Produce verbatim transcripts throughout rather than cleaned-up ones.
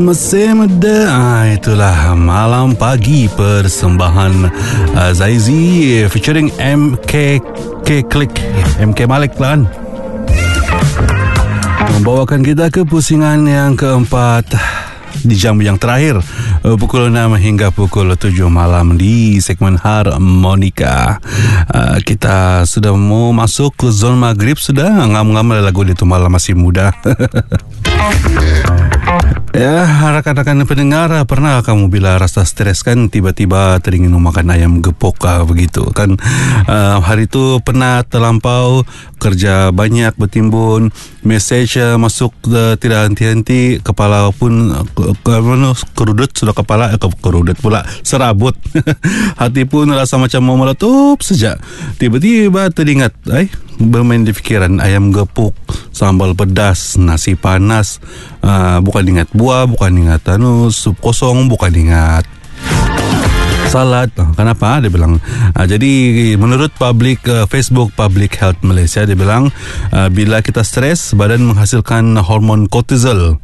masih muda. Ah, itulah Malam Pagi persembahan uh, Zaizi featuring M K K Click, M K Malik lah kan, membawakan kita ke pusingan yang keempat di jam yang terakhir, pukul enam hingga pukul tujuh malam di segmen Harmonika. Uh, kita sudah mau masuk ke zon maghrib, sudah ngam-ngam lagu itu Malam Masih Muda. Ya, rakan-rakan pendengar, pernah kamu bila rasa stres kan tiba-tiba teringin makan ayam gepok ah, begitu kan? Uh, hari itu penat terlampau, kerja banyak bertimbun, mesej uh, masuk uh, tidak henti-henti, kepala pun uh, kerudut sudah kepala eh, kerudut pula serabut. Hati pun rasa macam mau meletup sejak. Tiba-tiba teringat, eh bermain di fikiran ayam gepuk, sambal pedas, nasi panas, uh, bukan ingat buah, bukan ingat anu sup kosong, bukan ingat salad. Kenapa? Dia bilang uh, jadi menurut public uh, Facebook Public Health Malaysia, dia bilang uh, bila kita stres, badan menghasilkan hormon kortizol.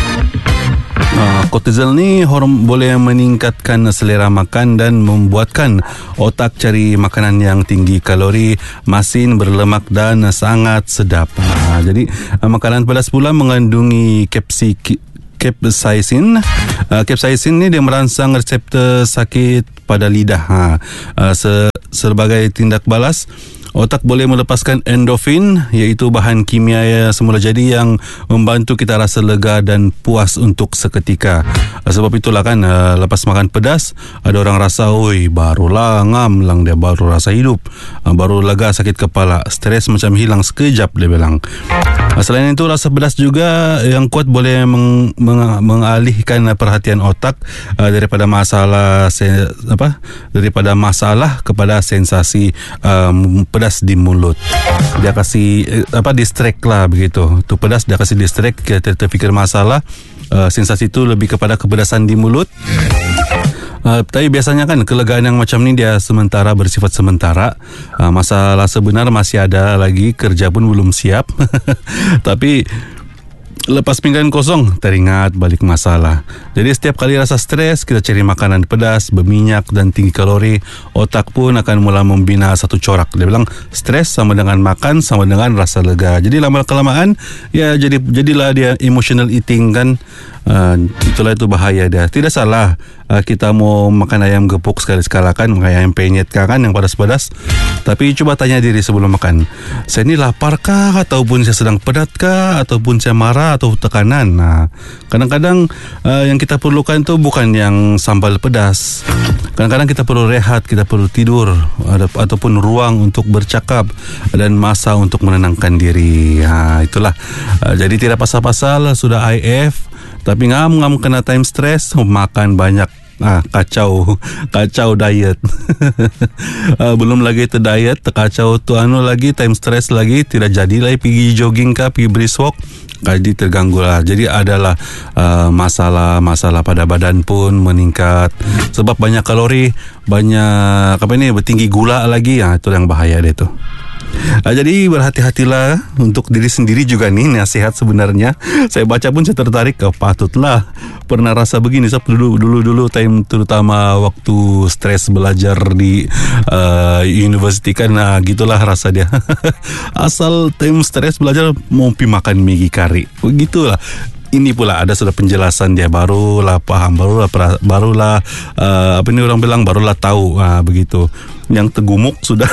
Uh, kortizol ni hormon boleh meningkatkan selera makan dan membuatkan otak cari makanan yang tinggi kalori, masin, berlemak dan sangat sedap. Uh, jadi uh, makanan pedas pula mengandungi kapsi capsaicin. Uh, capsaicin ni dia merangsang reseptor sakit pada lidah. Ha. Uh, se- sebagai tindak balas, otak boleh melepaskan endorfin, iaitu bahan kimia semula jadi yang membantu kita rasa lega dan puas untuk seketika. Sebab itulah kan, lepas makan pedas, ada orang rasa, oi, barulah ngam lang dia, baru rasa hidup, baru lega sakit kepala, stres macam hilang sekejap, dia bilang. Selain itu, rasa pedas juga yang kuat boleh meng, meng, mengalihkan perhatian otak uh, daripada masalah se, apa daripada masalah kepada sensasi um, pedas di mulut. Dia kasih eh, apa distract lah begitu. Tu pedas dia kasih distract, kita terfikir masalah, uh, sensasi itu lebih kepada kepedasan di mulut. Uh, tapi biasanya kan kelegaan yang macam ni dia sementara, bersifat sementara. Uh, masalah sebenar masih ada lagi, kerja pun belum siap. Tapi lepas pinggan kosong, teringat balik masalah. Jadi setiap kali rasa stres, kita cari makanan pedas, berminyak dan tinggi kalori, otak pun akan mula membina satu corak. Dia bilang stres sama dengan makan sama dengan rasa lega. Jadi lama-kelamaan ya jadi jadilah dia emotional eating kan. Uh, itulah itu bahaya dia. Tidak salah uh, kita mau makan ayam gepuk sekali-sekala kan, makan ayam penyet kan yang pedas-pedas. Tapi coba tanya diri sebelum makan, saya ni laparkah, ataupun saya sedang pedatkah, ataupun saya marah atau tekanan. Nah, kadang-kadang uh, yang kita perlukan tu bukan yang sambal pedas. Kadang-kadang kita perlu rehat, kita perlu tidur, ada, ataupun ruang untuk bercakap dan masa untuk menenangkan diri. Ha, itulah. Uh, jadi tidak pasal-pasal sudah I F, tapi ngam-ngam kena time stress, makan banyak. Ah, kacau kacau diet. ah, belum lagi tu diet terkacau tu anu lagi, time stress lagi, tidak jadi lagi pergi jogging kah, pergi brisk walk, jadi terganggu lah. Jadi adalah uh, masalah-masalah pada badan pun meningkat sebab banyak kalori, banyak apa ni, bertinggi gula lagi. Ah, itu yang bahaya dia tu. Uh, jadi berhati-hatilah untuk diri sendiri juga nih, nasihat sebenarnya. Saya baca pun saya tertarik, oh, patutlah pernah rasa begini. Sebab dulu dulu dulu time terutama waktu stres belajar di uh, universiti kan, nah, gitulah rasa dia. Asal time stres belajar mau pi makan Maggi kari, begitulah. Ini pula ada sudah penjelasan dia, barulah paham, barulah barulah uh, apa ni orang bilang, barulah tahu. Uh, begitu. Yang tergumuk sudah.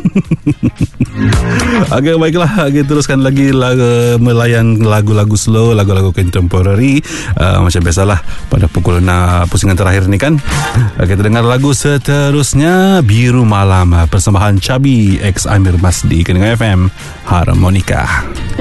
Okey, baiklah, kita teruskan lagi lagu, melayan lagu-lagu slow, lagu-lagu contemporary. uh, Macam biasalah pada pukul enam pusingan terakhir ni kan. uh, Kita dengar lagu seterusnya, Biru Malam, persembahan Chubby X Amir Masdi, Kendengar F M Harmonika.